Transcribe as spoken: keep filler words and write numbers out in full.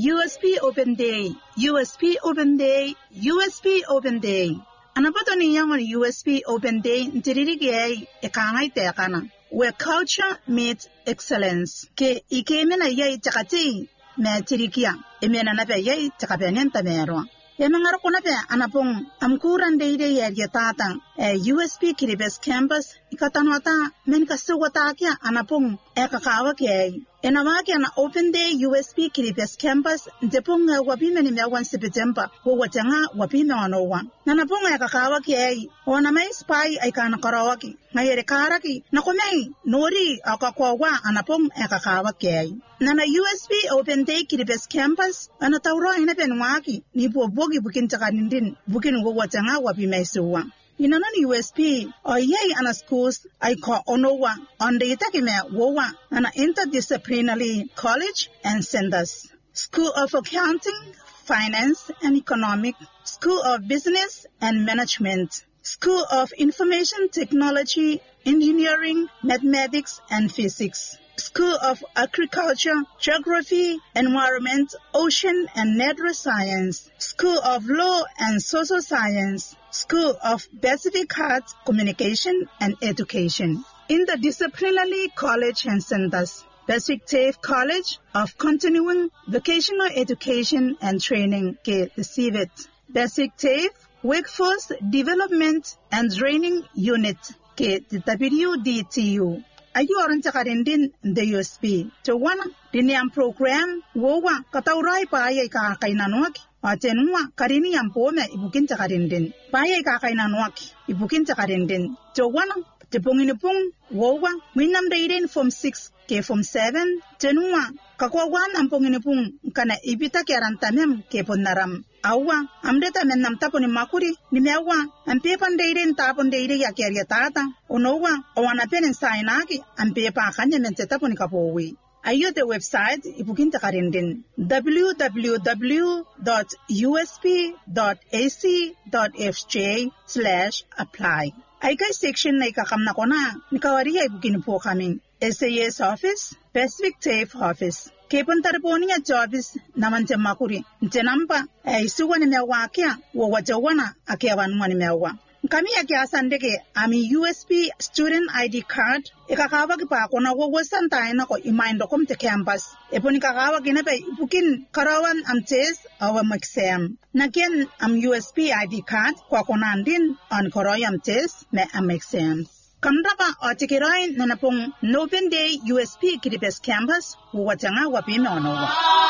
U S P Open Day, U S P Open Day, U S P Open Day. Anapato niyang U S P Open Day ntiririgay ekangay tekana. Where culture meets excellence. Ke ikemena yai chakati me tirikia. Emena nape yai chakapenienta mero. Yamangaro kunape anapong amkuran deide yari tatang e U S P Kiribes campus ikatanwata menkasuwata kya anapong ekakawa kya. Enawaki ana Open Day U S P Kiribes campus depong wapime ni mewan September wo watanga wapime wanowa. Nanapong ekakawa kya wana may spy ay kanakarawaki. Ngayere karaki nakumay nori akakwawa anapong ekakawa kya. Nana U S P Open Day Kiribes campus anatawro inapenwaki ni bogi bukin takanindin bukin wo watanga wapime suwa. Inanon U S P o yay ana schools ay ko onowa on the itakime wowa ana interdisciplinary college and centers. School of Accounting, Finance and Economic, School of Business and Management, School of Information Technology, Engineering, Mathematics and Physics, School of Agriculture, Geography, Environment, Ocean and Natural Science, School of Law and Social Science, School of Pacific Arts, Communication and Education. In the disciplinary college and centers, Pacific TAFE College of Continuing Vocational Education and Training, K C V E T. Pacific TAFE Workforce Development and Training Unit, K W D T U. Ayu orang cakarindin the U S P. Cawana diniam program wowa kataurai paayay kakainanuaki. Atenwa karini yampome ibukin cakarindin. Paayay kakaiнаnuaki ibukin cakarindin. Cawana tepongin-pong wowa minam dairin form six ke form seven. Tenwa kakwawan ampongin-pong kana ibita kerantamem ke ponnaram. Awa amdeta mennam taponi makuri ni mewa ampepan dairin tapon daire ya keria tata onowa owana penen sainaki ampepa kanya mente taponi kapowi. Ayo the website ibukin takarindin w w w dot u s p dot a c dot f j slash apply. Ay kay section na ikakam na ko na nikawari ay ibukin po kaming S A S office, Pacific TAFE office. Kepon tarponi ya jobs naman te makuri. Tenampa ay suwa ni mewa kya wo wajawana akiawan mo ni mewa. Kami akiasandeke ami U S P student I D card ikakawa kipa ako na wo wasan tayo na ko imindo kom te campus. Epon ikakawa kinape ipukin karawan am test awa mag-exam. Nagyan am U S P I D card kwa konandin on koroyam test me am exam. Kamrapa o tikiroin na napong Open Day U S P Kiribes campus, watanga wapime onowa.